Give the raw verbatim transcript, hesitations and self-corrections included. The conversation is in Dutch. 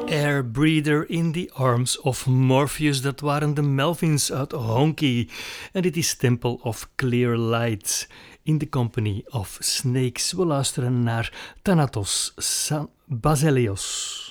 Air Breather in the Arms of Morpheus, dat waren de Melvins uit Honky. En dit is Temple of Clear Light in the Company of Snakes. We luisteren naar Thanatos San Baselios.